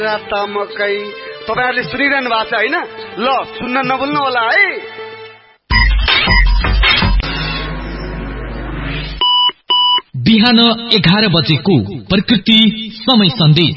मकै तपाईहरुले सुनिरहनु भएको छ हैन? ल सुन्न नभुल्नु होला है। बिहान 11 बजेको प्रकृति समय सन्देश।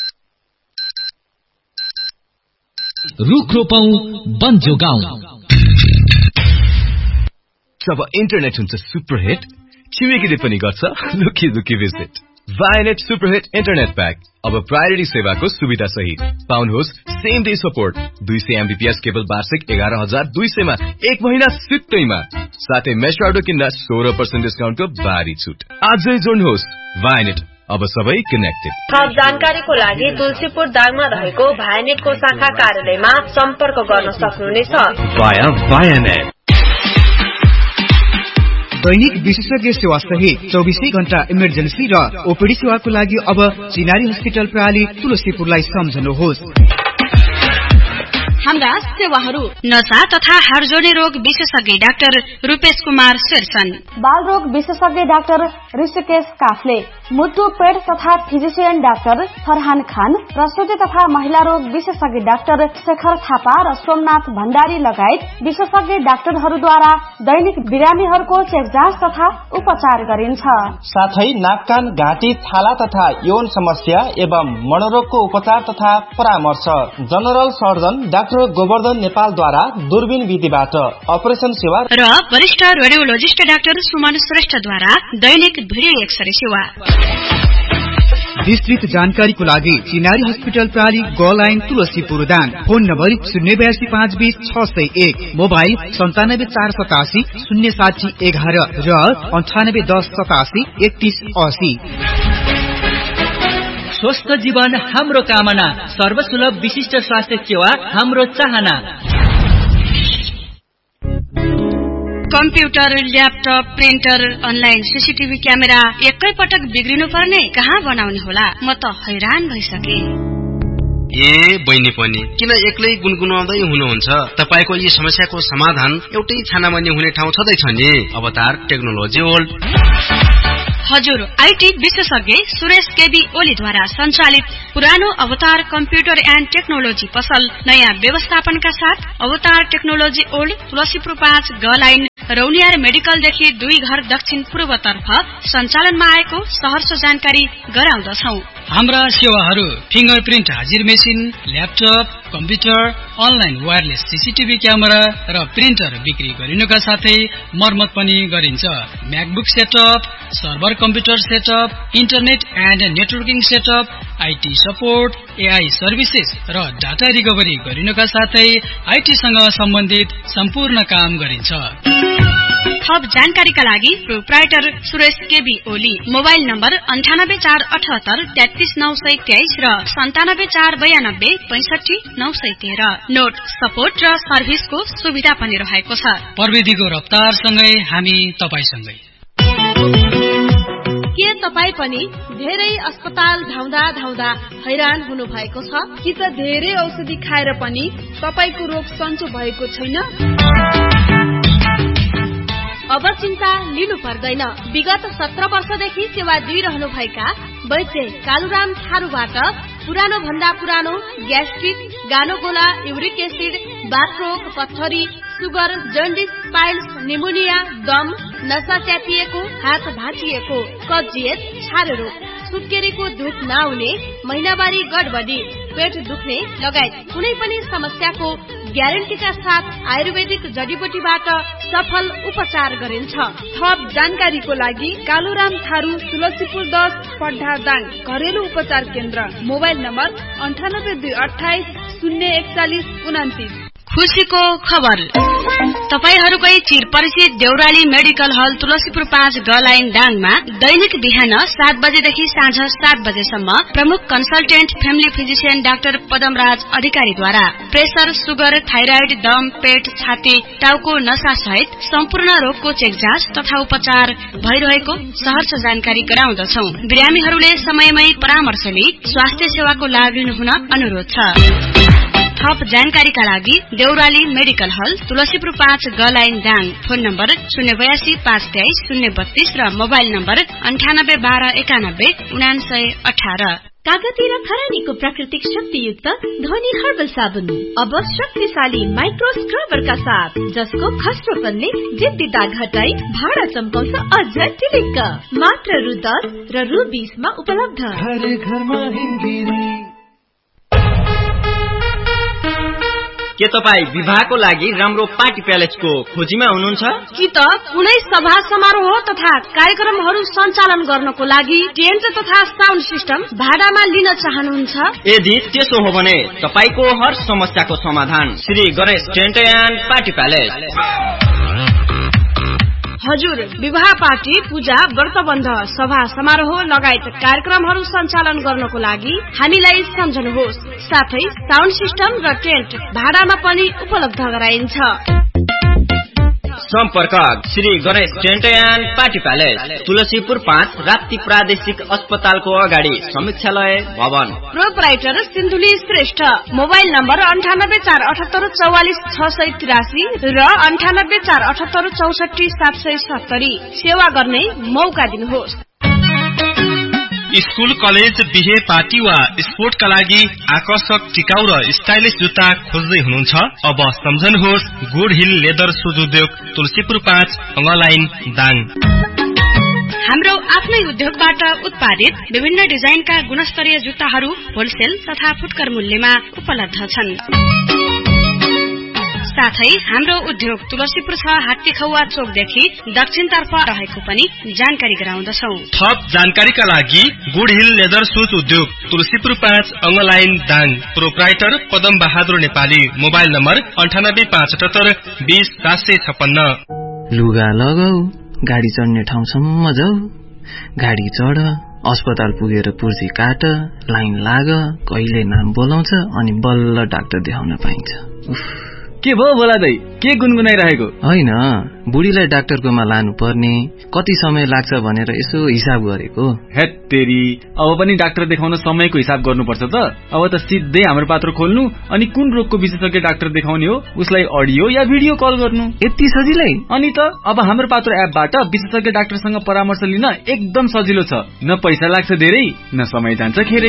रुख रोपौं वन जोगाउँ। जब इन्टरनेट हुन्छ सुपरहिट, छिमेकीले पनि गर्छ लुकी लुकी visit. Vianet superhit internet pack अब प्रायोरिटी सेवाको सुविधा सहित पाउनुहोस् same day support 200 Mbps cable वार्षिक 11,200 मा 1 महिना सित्तैमा, साथै मेश राउटर किन्दा 16% डिस्काउन्टको भारी छुट। आजै जोड्नुहोस् Vianet, अब सबै कनेक्टेड। थप जानकारीको लागि तुलसीपुर दाङमा रहेको भायानेटको शाखा कार्यालयमा सम्पर्क गर्न सक्नुहुनेछ। Vianet दैनिक विशेषज्ञ सेवा सहित 24 घण्टा इमर्जेन्सी र ओपीडी सेवाको लागि अब चिनारी हस्पिटल प्रणाली तुलसीपुरलाई सम्झनुहोस्। हाम्रा सेवाहरू नसा तथा हाड जोड्ने रोग विशेषज्ञ डाक्टर रूपेश कुमार शेरसन, बाल रोग विशेषज्ञ डाक्टर ऋषिकेश काफले, मुटु पेट तथा फिजिशियन डाक्टर फरहान खान, प्रसुति तथा महिला रोग विशेषज्ञ डाक्टर शेखर थापा र सोमनाथ भण्डारी लगायत विशेषज्ञ डाक्टरहरूद्वारा दैनिक बिरामीहरूको चेक जाँच तथा उपचार गरिन्छ। साथै नाक कान घाँटी छाला तथा यौन समस्या एवं मनोरोगको उपचार तथा परामर्श जनरल सर्जन डाक्टर गोवर्धन नेपालद्वारा दूरबीन विधिबाट अपरेसन सेवा र वरिष्ठ रेडियोलोजिस्ट डाक्टर सुमन श्रेष्ठद्वारा दैनिक भिडियो एक्सरे सेवा। विस्तृत जानकारीको लागि चिनारी हस्पिटल प्रणाली ग line Tulsipur Dang, phone number 082520601, mobile 9748707011 र 9810873180। स्वस्थ जीवन हाम्रो कामना, सर्वसुलभ विशिष्ट स्वास्थ्य सेवा हाम्रो चाहना। Computer, laptop, printer, online CCTV camera एकै पटक बिग्रिनु पर्ने कहाँ बनाउने होला? म त हैरान भइसके। ए बहिनी पनि किन एक्लै गुनगुनाउँदै हुनुहुन्छ? तपाईको यी समस्याको समाधान एउटै छानामानी हुने ठाउँ छँदैछ नि, अवतार टेक्नोलोजी वर्ल्ड। हजुर, आईटी विशेषज्ञ सुरेश केबी ओलीद्वारा सञ्चालित पुरानो अवतार कम्प्युटर एन्ड टेक्नोलोजी पसल नयाँ व्यवस्थापनका साथ अवतार टेक्नोलोजी ओल्ड तुलसीपुर 5 ग लाइन रौनियार मेडिकलदेखि 2 घर दक्षिण पूर्वतर्फ सञ्चालनमा आएको सहर्ष जानकारी गराउँदछौ। हाम्रा सेवाहरू फिंगरप्रिन्ट हाजिर machine, laptop, computer, online wireless CCTV camera र प्रिन्टर बिक्री गरिनुका साथै मर्मत पनि गरिन्छ। MacBook setup, server computer setup, internet and networking setup, IT support, AI services र डाटा रिकभरी गरिनुका साथै आईटीसँग सम्बन्धित सम्पूर्ण काम गरिन्छ। थप जानकारीका लागि proprietor Suresh KB Oli, mobile number 9848733923 र 9749265913। नोट, सपोर्ट र सर्भिसको सुविधा पनि रहेको छ। प्रविधिको रफ्तारसँगै हामी तपाईसँगै। के तपाई पनि धेरै अस्पताल धाउँदा धाउँदा हैरान हुनु भएको छ कि त धेरै औषधि खाएर पनि तपाईको रोग सन्चो भएको छैन? अब चिन्ता लिनु पर्दैन। विगत 17 वर्षदेखि सेवा दिइरहनु भएका वैद्य कालुराम थारूबाट पुरानो भन्दा पुरानो ग्यास्ट्रिक, गानोगोला, युरिक एसिड, बाथरोग, पत्थरी, सुगर, जन्डिस, पाइल्स, निमोनिया, दम, नसा च्यापिएको, हात भाँचिएको, कब्जियत, छारे रोग, सुत्केरीको दुख नआउने, महिनावारी गडबडी, पेट दुख्ने लगायत कुनै पनि समस्याको ग्यारेन्टीका साथ आयुर्वेदिक जडीबुटीबाट सफल उपचार गरिन्छ। थप जानकारीको लागि कालुराम थारू तुलसीपुर 10 पड्ढा दाङ घरेलु उपचार केन्द्र, मोबाइल नम्बर 9828014029। खुशीको खबर, तपाईहरुकै चिरपरिचित देउराली मेडिकल हल तुलसीपुर 5 ग लाइन दाङमा दैनिक बिहान 7 बजेदेखि साँझ 7 बजेसम्म प्रमुख consultant family physician doctor Padamraj अधिकारीद्वारा प्रेसर, सुगर, थाइराइड, दम, पेट, छाती, टाउको नसा सहित सम्पूर्ण रोगको चेक जाँच तथा उपचार भइरहेको सहर्ष जानकारी गराउँदछौ। बिरामीहरूले समयमै परामर्श लिई स्वास्थ्य सेवाको लाभ लिनुहुन अनुरोध छ। थप जानकारीका लागि देउराली मेडिकल हल तुलसीपुर 5 ग लाइन दाङ, फोन नम्बर 082523032 र मोबाइल नम्बर 9812919918। कागती र खरानीको प्राकृतिक शक्तियुक्त ध्वनि हर्बल साबुन अब शक्तिशाली माइक्रो स्क्रबरका साथ, जसको खस्रोपनले जिद्दी दाग हटाई भाडा चम्काउँछ अझ टिलिक्क। मात्र रु 10 र रु 20 मा उपलब्ध। के तपाई विवाहको लागि राम्रो पार्टी प्यालेसको खोजीमा हुनुहुन्छ? कि त कुनै सभा समारोह तथा कार्यक्रमहरू सञ्चालन गर्नको लागि टेन्ट तथा साउन्ड सिस्टम भाडामा लिन चाहनुहुन्छ? यदि त्यसो हो भने तपाईको हर समस्याको समाधान Shri Ganesh tent and party palace. हजुर, विवाह पार्टी, पूजा, व्रतबन्ध, सभा समारोह लगायत कार्यक्रमहरू सञ्चालन गर्नको लागि हामीलाई सम्झनुहोस्। साथै साउन्ड सिस्टम र टेन्ट भाडामा पनि उपलब्ध गराइन्छ। सम्पर्क Shri Ganesh tent and party palace, Tulsipur 5, Rapti प्रादेशिक अस्पतालको अगाडि, समीक्षालय भवन। Proprietor Sindhuli Shrestha. Mobile number 9847844683 र 9847844770। सेवा गर्ने मौका दिनुहोस्। स्कूल, कलेज, बिहे पार्टी वा स्पोर्टका लागि आकर्षक, टिकाउ र स्टाइलिश जुत्ता खोज्दै हुनुहुन्छ? अब सम्झनुहोस् गुड हिल लेदर सुज उद्योग, तुलसीपुर 5, अङ्गलाइन, दाङ। हाम्रो आफ्नै उद्योगबाट उत्पादित विभिन्न डिजाइनका गुणस्तरीय जुत्ताहरू होलसेल तथा फुटकर मूल्यमा उपलब्ध छन्। साथै हाम्रो उद्योग तुलसीपुर 6 हात्तीखौवा चोकदेखि दक्षिणतर्फ रहेको पनि जानकारी गराउँदछौ। थप जानकारीका लागि गुड हिल लेदर सुज उद्योग, Tulsipur 5, अङ्गलाइन, Dang. Proprietor Padam Bahadur Nepali. Mobile number 9875207756। लुगा लगाऊ, गाडी चढ्ने ठाउँसम्म जाऊ, गाडी चढ, अस्पताल पुगेर पुर्जी काट, लाइन लाग, कहिले नाम बोलाउँछ अनि बल्ल डाक्टर देखाउन पाइन्छ। के भयो बोला दाइ, के गुनगुनाइरहेको? होइन, बुढीलाई डाक्टरकोमा लानु पर्ने, कति समय लाग्छ भनेर यसो हिसाब गरेको। हेट तेरी, अब पनि डाक्टर देखाउन समयको हिसाब गर्नुपर्छ त। अब त सिधै हाम्रो पात्र खोल्नु अनि कुन रोगको विशेषज्ञ डाक्टर देखाउने हो उसलाई अडियो या भिडियो कल गर्नु। यति सजिलै? अनि त अब हाम्रो पात्र एपबाट विशेषज्ञ डाक्टरसँग परामर्श लिन एकदम सजिलो छ। न पैसा लाग्छ धेरै, न समय जान्छ खेरै।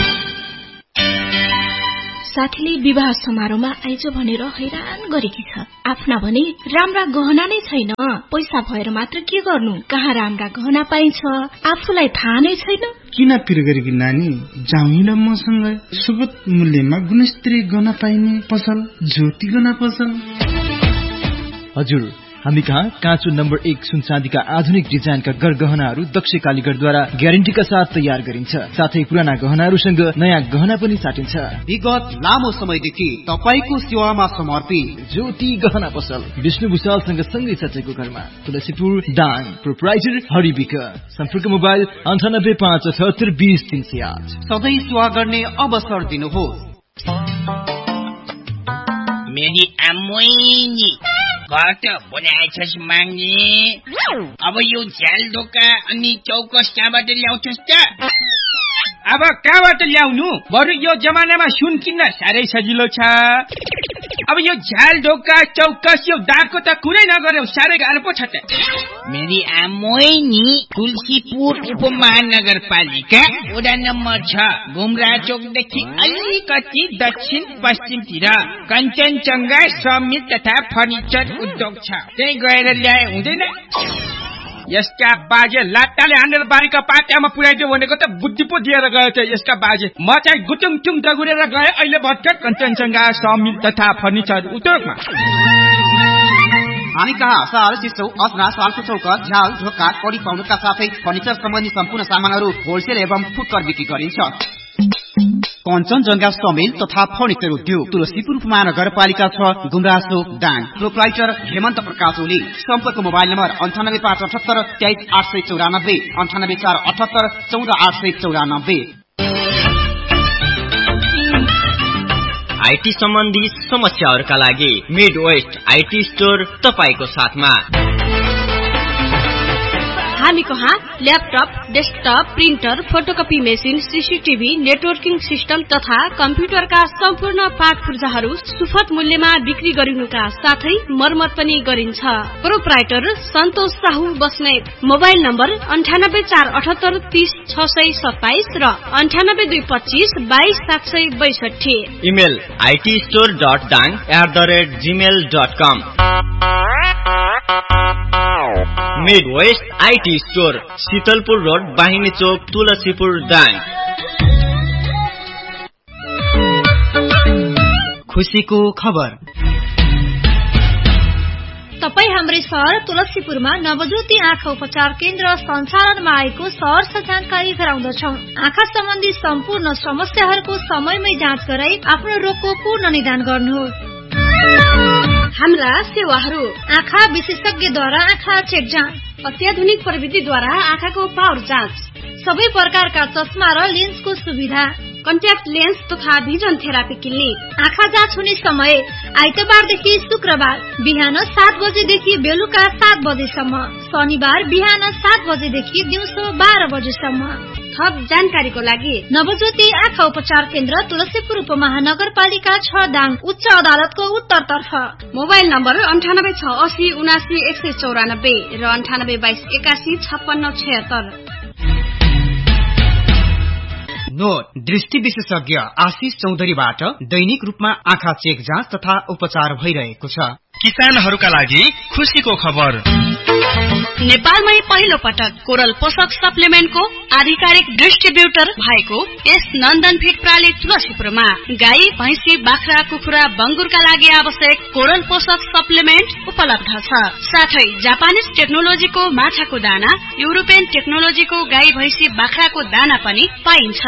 साथीले विवाह समारोहमा आइज भनेर हैरान गरेकी छ। आफ्ना भने राम्रा गहना नै छैन। पैसा भएर मात्र के गर्नु? कहाँ राम्रा गहना पाइन्छ आफूलाई थाहा नै छैन। किन पिर गरेकी नानी, जाउँ न मसँग सुगत मूल्यमा गुणस्तरीय गहना पाइने पसल ज्योति गहना पसल। हजुर, हामी कहाँ काँचो नम्बर 1 सुन चाँदीका आधुनिक डिजाइनका गरगहनाहरू दक्ष कालीगढद्वारा ग्यारेन्टीका साथ तयार गरिन्छ। साथै पुराना गहनाहरूसँग नयाँ गहना पनि साटिन्छ। विगत लामो समयदेखि तपाईको सेवामा समर्पित ज्योति गहना पसल, विष्णु भुषालसँग सँगै सचेको घरमा, तुलसीपुर, दाङ। प्रोपराइटर हरिबिक। सम्पर्क मोबाइल 9857820308। सधैँ सेवा गर्ने अवसर दिनुहोस्। मेरी आमोइनी घट बनाएछस् माग्ने। अब यो झ्याल ढोका अनि चौकस कहाँबाट ल्याउँछस् त? अब कहाँबाट ल्याउनु? बरु यो जमानामा सुन किन्न साह्रै सजिलो छ। अब यो झ्याल ढोका चौकस यो दागको त कुरै नगर्यो, साह्रै गाह्रो पो छ त। मेरी आमोइनी तुलसीपुर उपमहानगरपालिका वडा नम्बर 6 घुमरा चोकदेखि अलिकति दक्षिण पश्चिमतिर कञ्चनजङ्घा समित तथा फर्निचर उद्योग छ। त्यही गएर ल्याए हुँदैन? यसका बाजे लाट्टाले हानेर बारीका पाट्यामा पुर्याइदियो भनेको त बुद्धि पो दिएर गयो त यसका बाजे। म चाहिँ गुटुङ टुङ दगुरेर गए अहिले भर्खर कञ्चनजङ्घा समिल तथा फर्निचर उद्योगमा। हामी कहाँ साल, चिसो, असना, सालको चौका, झ्याल ढोका, कडी पाउनुका साथै फर्निचर सम्बन्धी सम्पूर्ण सामानहरू होलसेल एवं फुटकर बिक्री गरिन्छ। कञ्चनजङ्घा समिल तथा फर्निचर उद्योग, तुलसीपुर उपमहानगरपालिका 6 गुमरासो, दाङ। प्रोपराइटर हेमन्त प्रकाश ओली। सम्पर्क मोबाइल नम्बर 9858 23894, 9848 14894। आईटी सम्बन्धी समस्याहरूका लागि मिड वेस्ट आईटी स्टोर तपाईको साथमा। हामी कहाँ laptop, desktop, printer, photocopy machine, CCTV, networking system तथा कम्प्युटरका सम्पूर्ण पार्ट पुर्जाहरू सुपथ मूल्यमा बिक्री गरिनुका साथै मर्मत पनि गरिन्छ। प्रोप्राइटर सन्तोष साहु बस्नेत। मोबाइल नम्बर 9848830627 र 9825227762। Email itstore.dang@gmail.com। Mid West IT store, Sheetalpur road, बाहिनी चोक, तुलसीपुर, दाङ। खुसीको खबर। तपाई हाम्रै शहर तुलसीपुरमा नवज्योति आँखा उपचार केन्द्र सञ्चालनमा आएको सहरर्ष जानकारी गराउँदछौं। आँखा सम्बन्धी सम्पूर्ण समस्याहरूको समयमै जाँच गराई आफ्नो रोगको पूर्ण निदान गर्नुहोस्। हाम्रा सेवाहरू: आँखा विशेषज्ञद्वारा आँखा चेक जाँच, अत्याधुनिक प्रविधिद्वारा आँखाको पावर जाँच, सबै प्रकारका चस्मा र लेन्सको सुविधा, कन्ट्याक्ट लेन्स तथा भिजन थेरापी क्लिनिक। आँखा जाँच हुने समय आइतबारदेखि शुक्रबार बिहान 7 बजेदेखि बेलुका 7 बजेसम्म, शनिबार बिहान 7 बजेदेखि दिउँसो 12 बजेसम्म। थप जानकारीको लागि नवज्योति आँखा उपचार केन्द्र तुलसीपुर उपमहानगरपालिका 6 दाङ, उच्च अदालतको उत्तरतर्फ। मोबाइल नम्बर 9860790194 र 9822815676। नोट: दृष्टि विशेषज्ञ आशिष चौधरीबाट दैनिक रूपमा आँखा चेक जाँच तथा उपचार भइरहेको छ। किसानहरूका लागि खुसीको खबर। नेपालमै पहिलो पटक कोरल पोषक सप्लिमेन्टको आधिकारिक डिस्ट्रिब्युटर भएको यस नन्दन फिड प्राली तुलसीपुरमा गाई, भैंसी, बाख्रा, कुखुरा, बंगुरका लागि आवश्यक कोरल पोषक सप्लिमेन्ट उपलब्ध छ। साथै जापानिज टेक्नोलोजीको माछाको दाना, युरोपियन टेक्नोलोजीको गाई, भैंसी, बाख्राको दाना पनि पाइन्छ।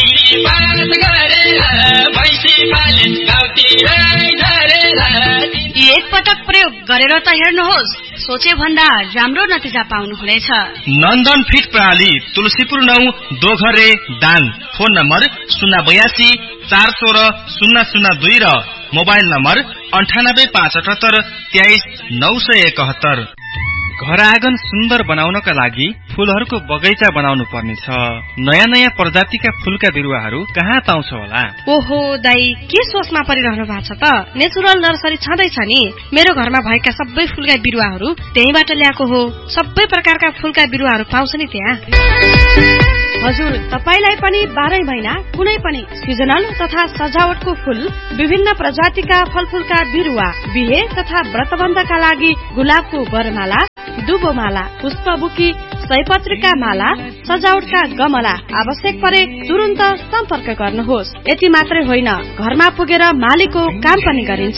एक पटक प्रयोग गरेर त हेर्नुहोस्, सोचे भन्दा राम्रो नतिजा पाउनुहुनेछ। नन्दन फिड प्रणाली तुलसीपुर 9 दोघरे दाङ। फोन नम्बर 082 416 002 र मोबाइल नम्बर 9875 23 971। घर आँगन सुन्दर बनाउनका लागि फूलहरूको बगैँचा बनाउनु पर्नेछ। नयाँ नयाँ प्रजातिका फूलका बिरुवाहरू कहाँ पाउँछ होला? ओहो दाई, के सोचमा परिरहनु भएको छ त? नेचुरल नर्सरी छँदैछ नि। मेरो घरमा भएका सबै फूलका बिरुवाहरू त्यहीबाट ल्याएको हो। सबै प्रकारका फूलका बिरुवाहरू पाउँछ नि त्यहाँ। हजुर, तपाईलाई पनि 12 महिना कुनै पनि सिजनल तथा सजावटको फूल, विभिन्न प्रजातिका फलफूलका बिरुवा, बिहे तथा व्रतबन्धका लागि गुलाबको बरमाला, दुबोमाला, पुष्पबुकी, सयपत्रीका माला, सजावटका गमला आवश्यक परे तुरन्त सम्पर्क गर्नुहोस्। यति मात्रै होइन, घरमा पुगेर मालीको काम पनि गरिन्छ।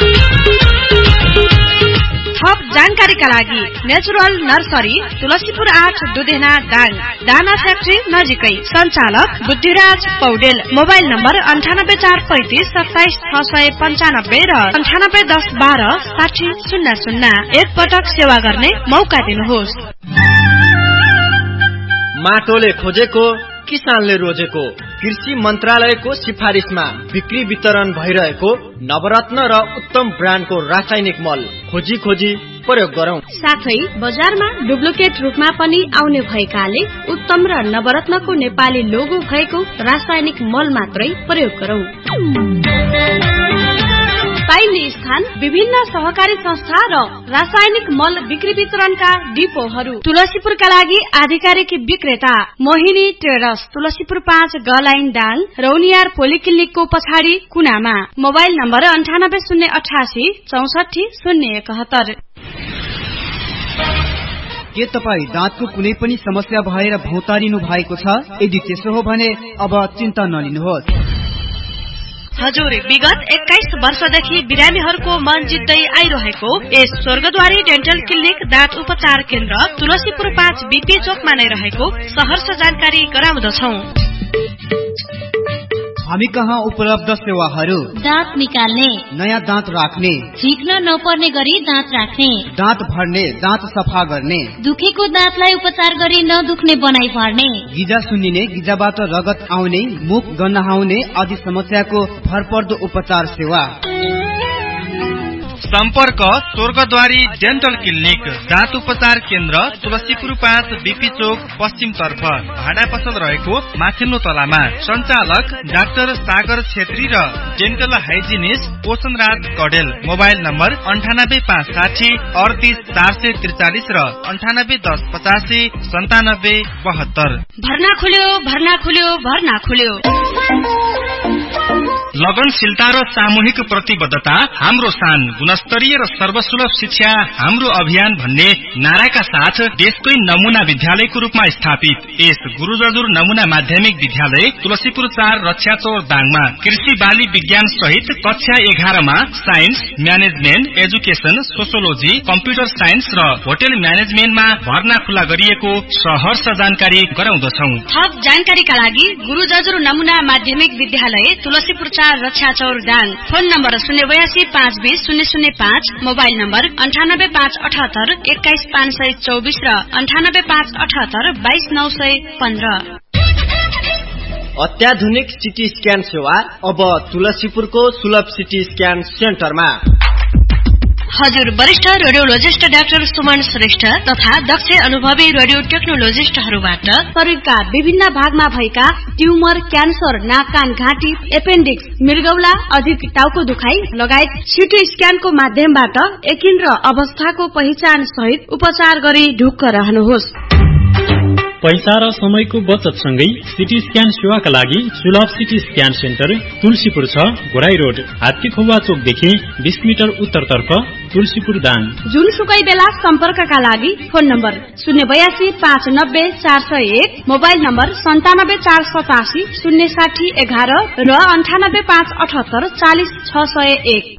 थप जानकारीका लागि नेचुरल नर्सरी तुलसीपुर 8 दुधेना दाङ, दाना फ्याक्ट्री नजिकै। सञ्चालक बुद्धिराज पौडेल। मोबाइल नम्बर 9843 27 695 र 9810 12 6000। एक पटक सेवा गर्ने मौका दिनुहोस्। माटोले खोजेको, किसानले रोजेको। कृषि मन्त्रालयको सिफारिसमा बिक्री वितरण भइरहेको नवरत्न र उत्तम ब्रान्डको रासायनिक मल खोजी खोजी प्रयोग गरौं। साथै बजारमा डुप्लिकेट रूपमा पनि आउने भएकाले उत्तम र नवरत्नको नेपाली लोगो भएको रासायनिक मल मात्रै प्रयोग गरौं। पाइने स्थान विभिन्न सहकारी संस्था र रासायनिक मल बिक्री वितरणका डिपोहरू। तुलसीपुरका लागि आधिकारिक विक्रेता मोहिनी ट्रेडर्स, तुलसीपुर 5 गलाइन दाङ, रौनियार पोलिक्लिनिकको पछाडि कुनामा। Mobile number 9808 64 071। के तपाई दाँतको कुनै पनि समस्या भएर भौतारिनु भएको छ? यदि त्यसो हो भने अब चिन्ता नलिनुहोस्। हजुर, विगत 21 वर्षदेखि बिरामीहरूको मन जित्दै आइरहेको यस स्वर्गद्वारी डेन्टल क्लिनिक दाँत उपचार केन्द्र तुलसीपुर 5 BP चोकमा नै रहेको सहर्ष जानकारी गराउँदछौ। हामी कहाँ उपलब्ध सेवाहरू: दाँत निकाल्ने, नयाँ दाँत राख्ने, झिक्न नपर्ने गरी दाँत राख्ने, दाँत भर्ने, दाँत सफा गर्ने, दुखेको दाँतलाई उपचार गरी नदुख्ने बनाइ पार्ने, गिजा सुन्निने, गिजाबाट रगत आउने, मुख गन्हाउने आदि समस्याको भरपर्दो उपचार सेवा। सम्पर्क स्वर्गद्वारी डेन्टल क्लिनिक, दाँत उपचार केन्द्र, तुलसीपुर 5 बीपी चोक पश्चिम तर्फ, भाडा पसल रहेको माथिल्लो तलामा। सञ्चालक डाक्टर सागर छेत्री र dental hygienist पोषणराज Kadel. Mobile number 9856 38 443 र 9810 85 97 72। भर्ना खुल्यो। लगनशीलता र सामूहिक प्रतिबद्धता हाम्रो शान, गुणस्तरीय र सर्वसुलभ शिक्षा हाम्रो अभियान भन्ने नाराका साथ देशकै नमुना विद्यालयको रूपमा स्थापित यस गुरु जजुर नमुना माध्यमिक विद्यालय तुलसीपुर 4 रक्षाचौर दाङमा कृषि बाली विज्ञान सहित कक्षा 11 मा science, management, education, sociology, computer science र होटल म्यानेजमेन्टमा भर्ना खुला गरिएको सहर्ष जानकारी गराउँदछौं। थप जानकारीका लागि गुरु जजुर नमुना माध्यमिक विद्यालय Tulsipur 4 रक्षाचौर Dang. Phone number 082 520 005, mobile number 98578 21524 र 98578 22915। अत्याधुनिक सिटी स्क्यान सेवा अब तुलसीपुरको सुलभ सिटी स्क्यान सेन्टरमा। हजुर वरिष्ठ रेडियोलोजिस्ट डाक्टर सुमन श्रेष्ठ तथा दक्ष अनुभवी रेडियो टेक्नोलोजिस्टहरूबाट शरीरका विभिन्न भागमा भएका ट्युमर, क्यान्सर, नाक कान घाँटी, एपेन्डिक्स, मृगौला, अधिक टाउको दुखाइ लगायत सिटी स्क्यानको माध्यमबाट यकिन र अवस्थाको पहिचान सहित उपचार गरी ढुक्क रहनुहोस्। पैसा र समयको बचत सँगै सिटी स्क्यान सेवाका लागि सुलभ CT scan centre Tulsipur 6 Ghorahi road, हात्तीखुवा चोकदेखि 20 metre उत्तरतर्फ, तुलसीपुर दाङ। जुनसुकै बेला सम्पर्कका लागि फोन नम्बर 082 590 401, मोबाइल नम्बर 97 487 060 11 र 98 578 40 601।